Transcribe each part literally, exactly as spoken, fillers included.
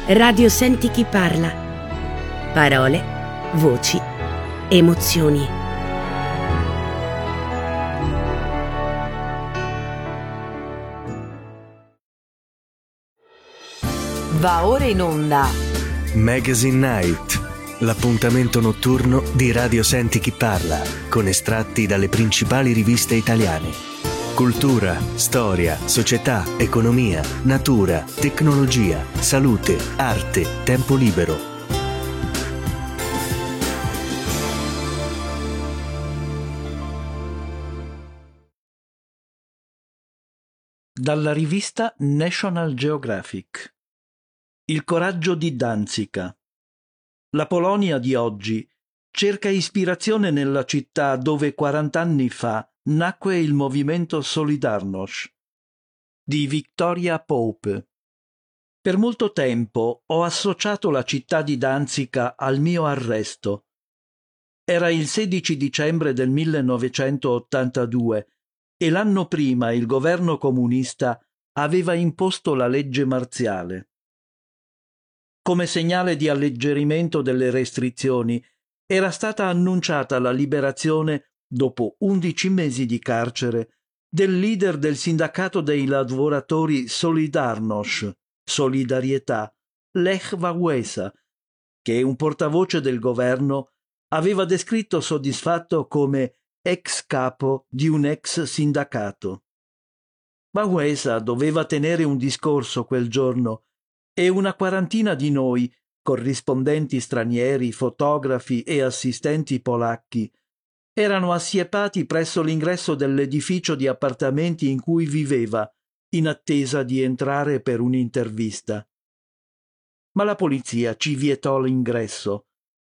Radio Senti chi parla. Parole, voci, emozioni. Va ora in onda Magazine Night, l'appuntamento notturno di Radio Senti chi parla, con estratti dalle principali riviste italiane. Cultura, storia, società, economia, natura, tecnologia, salute, arte, tempo libero. Dalla rivista National Geographic. Il coraggio di Danzica. La Polonia di oggi cerca ispirazione nella città dove quarant'anni fa nacque il movimento Solidarność, di Victoria Pope. Per molto tempo ho associato la città di Danzica al mio arresto. Era il sedici dicembre del millenovecentottantadue e l'anno prima il governo comunista aveva imposto la legge marziale. Come segnale di alleggerimento delle restrizioni, era stata annunciata la liberazione, dopo undici mesi di carcere, del leader del sindacato dei lavoratori Solidarność, Solidarietà, Lech Wałęsa, che un portavoce del governo aveva descritto soddisfatto come ex capo di un ex sindacato. Wałęsa doveva tenere un discorso quel giorno e una quarantina di noi, corrispondenti stranieri, fotografi e assistenti polacchi, erano assiepati presso l'ingresso dell'edificio di appartamenti in cui viveva, in attesa di entrare per un'intervista. Ma la polizia ci vietò l'ingresso.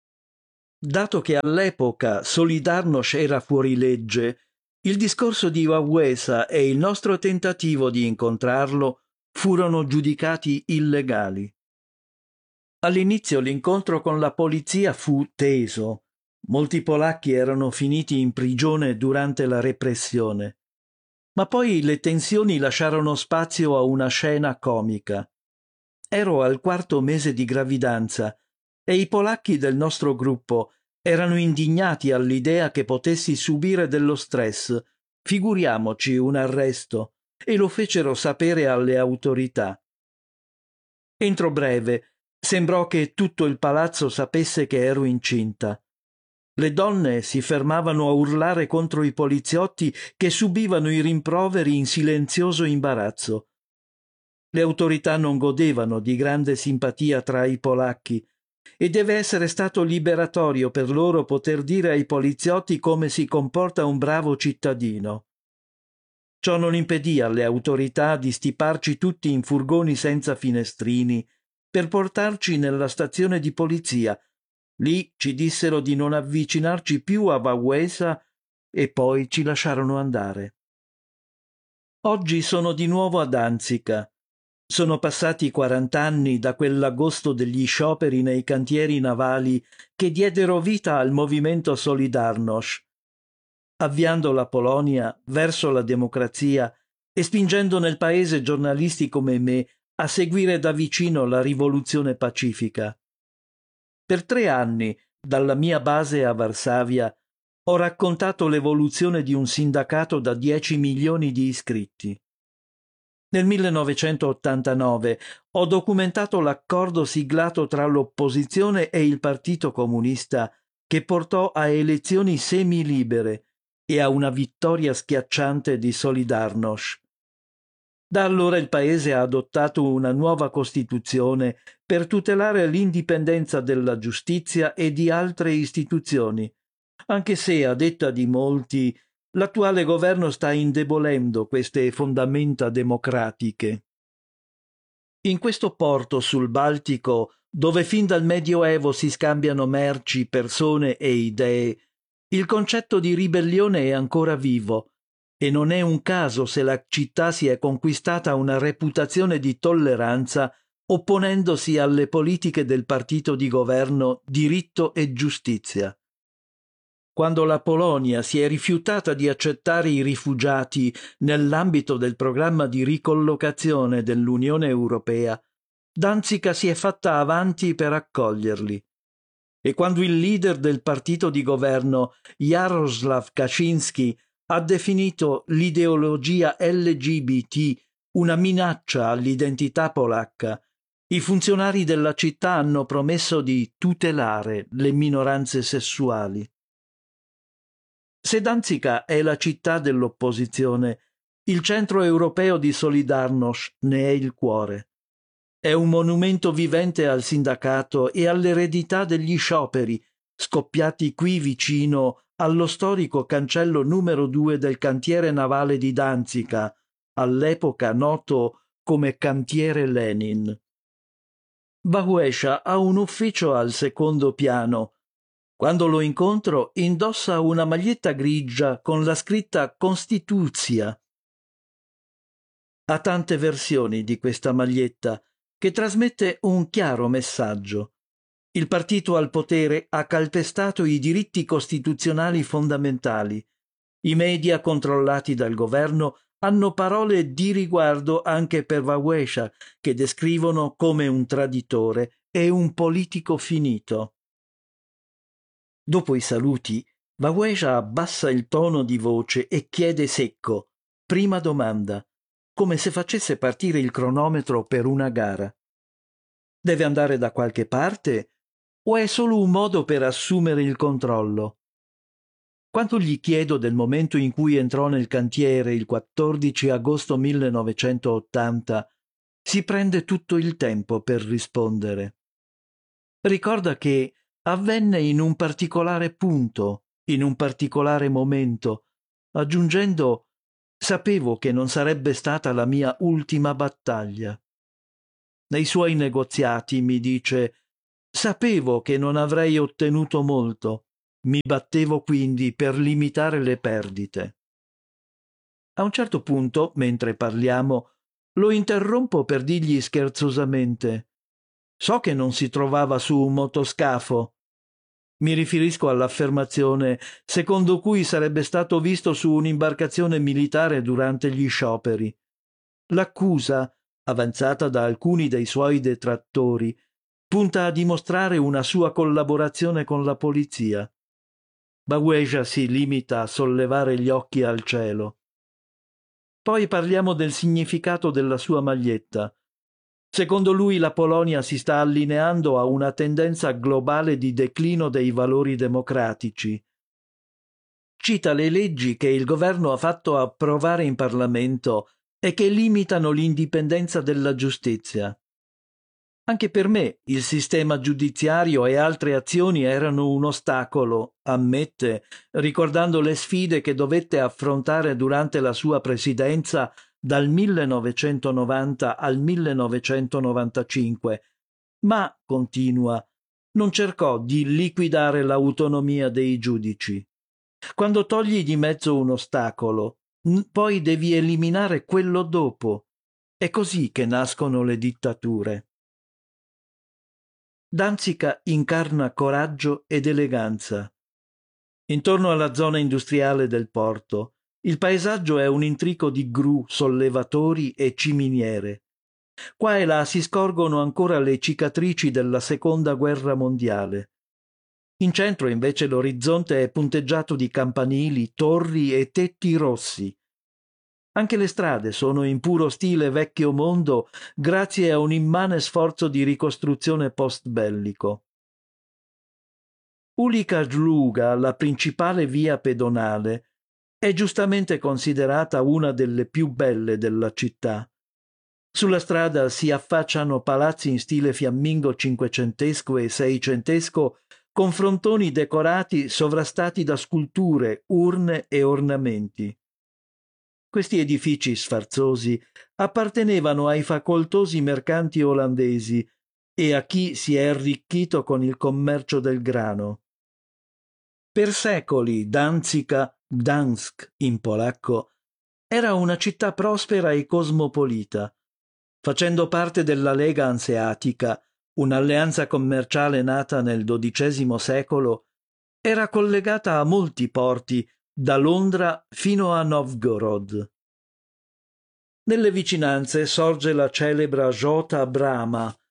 Dato che all'epoca Solidarność era fuori legge, il discorso di Wałęsa e il nostro tentativo di incontrarlo furono giudicati illegali. All'inizio l'incontro con la polizia fu teso. Molti polacchi erano finiti in prigione durante la repressione. Ma poi le tensioni lasciarono spazio a una scena comica. Ero al quarto mese di gravidanza e i polacchi del nostro gruppo erano indignati all'idea che potessi subire dello stress, figuriamoci un arresto, e lo fecero sapere alle autorità. Entro breve sembrò che tutto il palazzo sapesse che ero incinta. Le donne si fermavano a urlare contro i poliziotti che subivano i rimproveri in silenzioso imbarazzo. Le autorità non godevano di grande simpatia tra i polacchi e deve essere stato liberatorio per loro poter dire ai poliziotti come si comporta un bravo cittadino. Ciò non impedì alle autorità di stiparci tutti in furgoni senza finestrini per portarci nella stazione di polizia. Lì ci dissero di non avvicinarci più a Wałęsa e poi ci lasciarono andare. Oggi sono di nuovo a Danzica. Sono passati quarant'anni da quell'agosto degli scioperi nei cantieri navali che diedero vita al movimento Solidarność, avviando la Polonia verso la democrazia e spingendo nel paese giornalisti come me a seguire da vicino la rivoluzione pacifica. Per tre anni, dalla mia base a Varsavia, ho raccontato l'evoluzione di un sindacato da dieci milioni di iscritti. Nel millenovecentottantanove ho documentato l'accordo siglato tra l'opposizione e il Partito Comunista che portò a elezioni semi-libere e a una vittoria schiacciante di Solidarność. Da allora il paese ha adottato una nuova Costituzione per tutelare l'indipendenza della giustizia e di altre istituzioni, anche se, a detta di molti, l'attuale governo sta indebolendo queste fondamenta democratiche. In questo porto sul Baltico, dove fin dal Medioevo si scambiano merci, persone e idee, il concetto di ribellione è ancora vivo e non è un caso se la città si è conquistata una reputazione di tolleranza opponendosi alle politiche del partito di governo Diritto e Giustizia. Quando la Polonia si è rifiutata di accettare i rifugiati nell'ambito del programma di ricollocazione dell'Unione Europea, Danzica si è fatta avanti per accoglierli. E quando il leader del partito di governo, Jaroslaw Kaczynski, ha definito l'ideologia L G B T una minaccia all'identità polacca, i funzionari della città hanno promesso di tutelare le minoranze sessuali. Se Danzica è la città dell'opposizione, il Centro Europeo di Solidarność ne è il cuore. È un monumento vivente al sindacato e all'eredità degli scioperi, scoppiati qui vicino allo storico cancello numero due del cantiere navale di Danzica, all'epoca noto come cantiere Lenin. Wałęsa ha un ufficio al secondo piano. Quando lo incontro indossa una maglietta grigia con la scritta Konstytucja. Ha tante versioni di questa maglietta, che trasmette un chiaro messaggio. Il partito al potere ha calpestato i diritti costituzionali fondamentali. I media controllati dal governo hanno parole di riguardo anche per Wałęsa, che descrivono come un traditore e un politico finito. Dopo i saluti, Wałęsa abbassa il tono di voce e chiede secco: prima domanda, come se facesse partire il cronometro per una gara. Deve andare da qualche parte o è solo un modo per assumere il controllo? Quando gli chiedo del momento in cui entrò nel cantiere il quattordici agosto millenovecentottanta, si prende tutto il tempo per rispondere. Ricorda che avvenne in un particolare punto, in un particolare momento, aggiungendo: sapevo che non sarebbe stata la mia ultima battaglia. Nei suoi negoziati mi dice: sapevo che non avrei ottenuto molto, mi battevo quindi per limitare le perdite. A un certo punto, mentre parliamo, lo interrompo per dirgli scherzosamente: so che non si trovava su un motoscafo. Mi riferisco all'affermazione secondo cui sarebbe stato visto su un'imbarcazione militare durante gli scioperi. L'accusa, avanzata da alcuni dei suoi detrattori, punta a dimostrare una sua collaborazione con la polizia. Wałęsa si limita a sollevare gli occhi al cielo. Poi parliamo del significato della sua maglietta. Secondo lui la Polonia si sta allineando a una tendenza globale di declino dei valori democratici. Cita le leggi che il governo ha fatto approvare in Parlamento e che limitano l'indipendenza della giustizia. Anche per me il sistema giudiziario e altre azioni erano un ostacolo, ammette, ricordando le sfide che dovette affrontare durante la sua presidenza dal millenovecentonovanta al millenovecentonovantacinque, ma, continua, non cercò di liquidare l'autonomia dei giudici. Quando togli di mezzo un ostacolo, poi devi eliminare quello dopo. È così che nascono le dittature. Danzica incarna coraggio ed eleganza. Intorno alla zona industriale del porto, il paesaggio è un intrico di gru, sollevatori e ciminiere. Qua e là si scorgono ancora le cicatrici della Seconda Guerra Mondiale. In centro invece l'orizzonte è punteggiato di campanili, torri e tetti rossi. Anche le strade sono in puro stile vecchio mondo grazie a un immane sforzo di ricostruzione post-bellico. Ulica Długa, la principale via pedonale, è giustamente considerata una delle più belle della città. Sulla strada si affacciano palazzi in stile fiammingo cinquecentesco e seicentesco con frontoni decorati sovrastati da sculture, urne e ornamenti. Questi edifici sfarzosi appartenevano ai facoltosi mercanti olandesi e a chi si è arricchito con il commercio del grano. Per secoli Danzica, Gdansk in polacco, era una città prospera e cosmopolita. Facendo parte della Lega Anseatica, un'alleanza commerciale nata nel dodicesimo secolo, era collegata a molti porti, da Londra fino a Novgorod. Nelle vicinanze sorge la celebre Żółta Brama,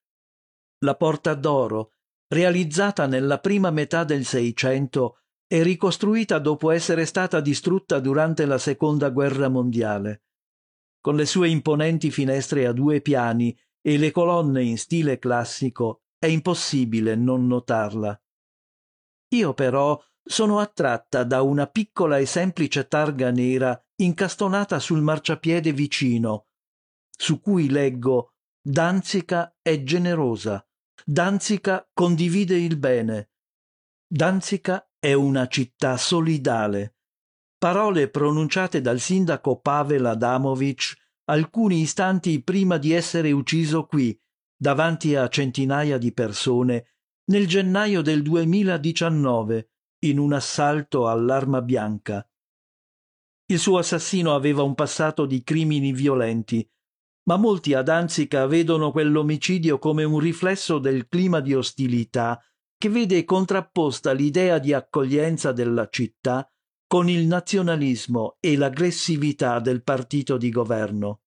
la Porta d'Oro, realizzata nella prima metà del Seicento e ricostruita dopo essere stata distrutta durante la Seconda Guerra Mondiale. Con le sue imponenti finestre a due piani e le colonne in stile classico, è impossibile non notarla. Io però sono attratta da una piccola e semplice targa nera incastonata sul marciapiede vicino, su cui leggo «Danzica è generosa, Danzica condivide il bene, Danzica è una città solidale». Parole pronunciate dal sindaco Pavel Adamovich alcuni istanti prima di essere ucciso qui, davanti a centinaia di persone, nel gennaio del duemiladiciannove, in un assalto all'arma bianca. Il suo assassino aveva un passato di crimini violenti, ma molti a Danzica vedono quell'omicidio come un riflesso del clima di ostilità che vede contrapposta l'idea di accoglienza della città con il nazionalismo e l'aggressività del partito di governo.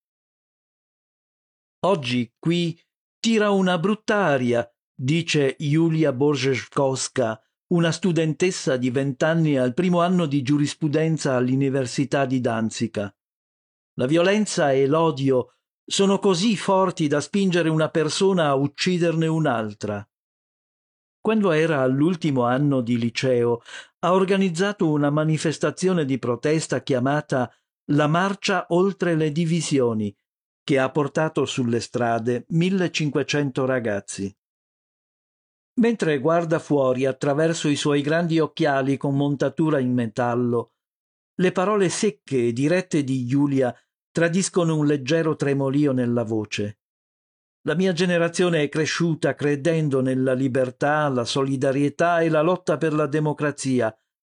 Oggi qui tira una brutta aria, dice Julia Borzejkowska, una studentessa di vent'anni al primo anno di giurisprudenza all'Università di Danzica. La violenza e l'odio sono così forti da spingere una persona a ucciderne un'altra. Quando era all'ultimo anno di liceo, ha organizzato una manifestazione di protesta chiamata La Marcia oltre le divisioni, che ha portato sulle strade millecinquecento ragazzi. Mentre guarda fuori attraverso i suoi grandi occhiali con montatura in metallo, le parole secche e dirette di Giulia tradiscono un leggero tremolio nella voce. La mia generazione è cresciuta credendo nella libertà, la solidarietà e la lotta per la democrazia,